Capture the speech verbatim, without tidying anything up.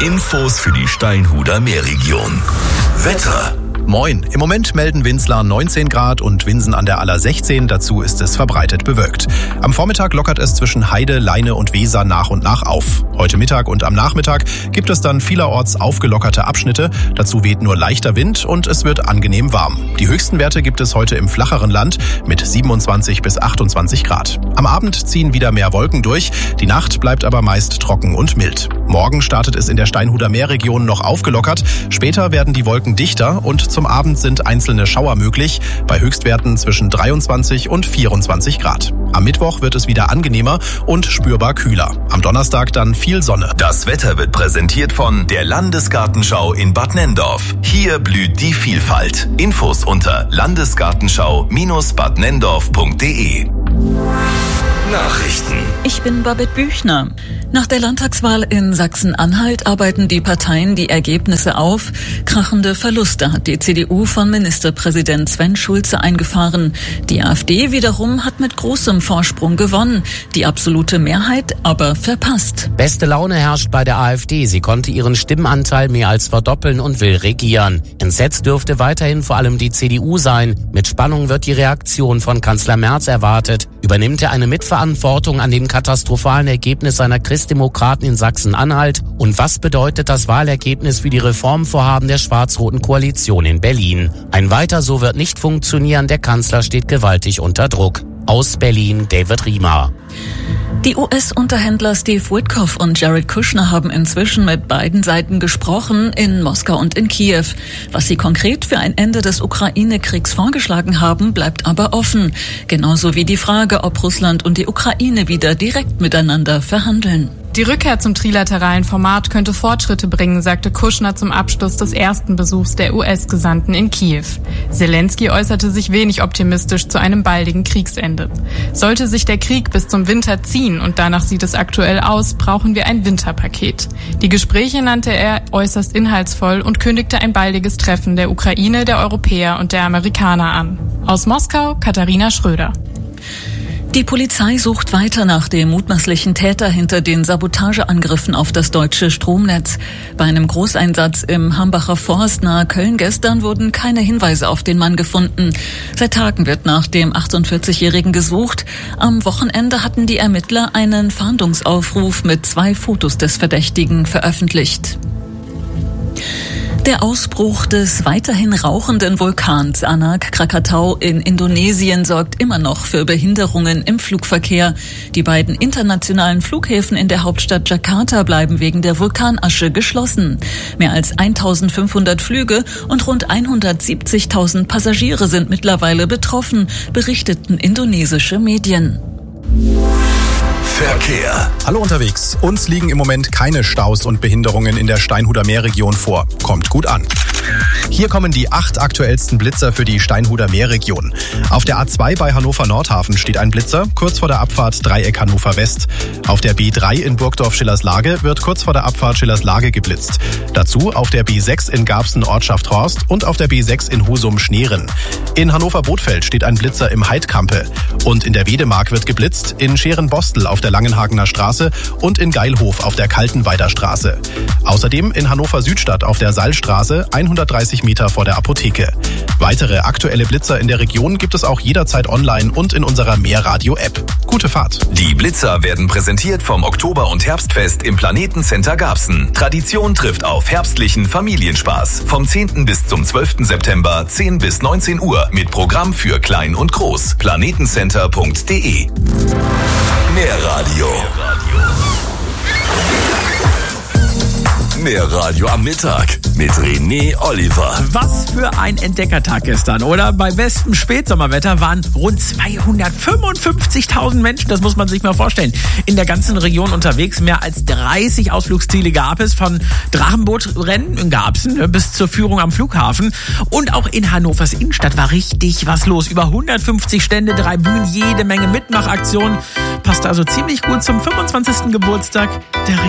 Infos für die Steinhuder Meerregion. Wetter. Moin. Im Moment melden Winzlar neunzehn Grad und Winsen an der Aller sechzehn. Dazu ist es verbreitet bewölkt. Am Vormittag lockert es zwischen Heide, Leine und Weser nach und nach auf. Heute Mittag und am Nachmittag gibt es dann vielerorts aufgelockerte Abschnitte. Dazu weht nur leichter Wind und es wird angenehm warm. Die höchsten Werte gibt es heute im flacheren Land mit siebenundzwanzig bis achtundzwanzig Grad. Am Abend ziehen wieder mehr Wolken durch. Die Nacht bleibt aber meist trocken und mild. Morgen startet es in der Steinhuder Meerregion noch aufgelockert. Später werden die Wolken dichter und zum Abend sind einzelne Schauer möglich, bei Höchstwerten zwischen dreiundzwanzig und vierundzwanzig Grad. Am Mittwoch wird es wieder angenehmer und spürbar kühler. Am Donnerstag dann viel Sonne. Das Wetter wird präsentiert von der Landesgartenschau in Bad Nenndorf. Hier blüht die Vielfalt. Infos unter landesgartenschau Bindestrich bad nenndorf punkt de. Nachrichten. Ich bin Babette Büchner. Nach der Landtagswahl in Sachsen-Anhalt arbeiten die Parteien die Ergebnisse auf. Krachende Verluste hat die C D U von Ministerpräsident Sven Schulze eingefahren. Die AfD wiederum hat mit großem Vorsprung gewonnen. Die absolute Mehrheit aber verpasst. Beste Laune herrscht bei der AfD. Sie konnte ihren Stimmenanteil mehr als verdoppeln und will regieren. Entsetzt dürfte weiterhin vor allem die C D U sein. Mit Spannung wird die Reaktion von Kanzler Merz erwartet. Übernimmt er eine Mitverantwortung an dem katastrophalen Ergebnis seiner Christdemokraten in Sachsen-Anhalt? Und was bedeutet das Wahlergebnis für die Reformvorhaben der schwarz-roten Koalition in Berlin? Ein Weiter so wird nicht funktionieren, der Kanzler steht gewaltig unter Druck. Aus Berlin, David Riemer. Die U S-Unterhändler Steve Witkoff und Jared Kushner haben inzwischen mit beiden Seiten gesprochen, in Moskau und in Kiew. Was sie konkret für ein Ende des Ukraine-Kriegs vorgeschlagen haben, bleibt aber offen. Genauso wie die Frage, ob Russland und die Ukraine wieder direkt miteinander verhandeln. Die Rückkehr zum trilateralen Format könnte Fortschritte bringen, sagte Kushner zum Abschluss des ersten Besuchs der U S-Gesandten in Kiew. Zelensky äußerte sich wenig optimistisch zu einem baldigen Kriegsende. Sollte sich der Krieg bis zum Winter ziehen, und danach sieht es aktuell aus, brauchen wir ein Winterpaket. Die Gespräche nannte er äußerst inhaltsvoll und kündigte ein baldiges Treffen der Ukraine, der Europäer und der Amerikaner an. Aus Moskau, Katharina Schröder. Die Polizei sucht weiter nach dem mutmaßlichen Täter hinter den Sabotageangriffen auf das deutsche Stromnetz. Bei einem Großeinsatz im Hambacher Forst nahe Köln gestern wurden keine Hinweise auf den Mann gefunden. Seit Tagen wird nach dem achtundvierzigjährigen gesucht. Am Wochenende hatten die Ermittler einen Fahndungsaufruf mit zwei Fotos des Verdächtigen veröffentlicht. Der Ausbruch des weiterhin rauchenden Vulkans Anak Krakatau in Indonesien sorgt immer noch für Behinderungen im Flugverkehr. Die beiden internationalen Flughäfen in der Hauptstadt Jakarta bleiben wegen der Vulkanasche geschlossen. Mehr als eintausendfünfhundert Flüge und rund hundertsiebzigtausend Passagiere sind mittlerweile betroffen, berichteten indonesische Medien. Verkehr. Hallo unterwegs. Uns liegen im Moment keine Staus und Behinderungen in der Steinhuder Meerregion vor. Kommt gut an. Hier kommen die acht aktuellsten Blitzer für die Steinhuder Meerregion. Auf der A zwei bei Hannover Nordhafen steht ein Blitzer, kurz vor der Abfahrt Dreieck Hannover West. Auf der B drei in Burgdorf-Schillerslage wird kurz vor der Abfahrt Schillerslage geblitzt. Dazu auf der B sechs in Garbsen Ortschaft Horst und auf der B sechs in Husum-Schneeren. In Hannover-Bothfeld steht ein Blitzer im Heidkampe. Und in der Wedemark wird geblitzt, in Scheren-Bostel auf der Langenhagener Straße und in Geilhof auf der Kaltenweider Straße. Außerdem in Hannover-Südstadt auf der Sallstraße hundertdreißig Meter vor der Apotheke. Weitere aktuelle Blitzer in der Region gibt es auch jederzeit online und in unserer Meerradio-App. Gute Fahrt. Die Blitzer werden präsentiert vom Oktober- und Herbstfest im Planetencenter Garbsen. Tradition trifft auf herbstlichen Familienspaß. Vom zehnten bis zum zwölften September, zehn bis neunzehn Uhr mit Programm für Klein und Groß. planetencenter punkt de. Meerradio. Meerradio am Mittag mit René Oliver. Was für ein Entdeckertag gestern, oder? Bei bestem Spätsommerwetter waren rund zweihundertfünfundfünfzigtausend Menschen, das muss man sich mal vorstellen, in der ganzen Region unterwegs. Mehr als dreißig Ausflugsziele gab es, von Drachenbootrennen in Garbsen bis zur Führung am Flughafen. Und auch in Hannovers Innenstadt war richtig was los. Über hundertfünfzig Stände, drei Bühnen, jede Menge Mitmachaktionen. Passte also ziemlich gut zum fünfundzwanzigsten Geburtstag der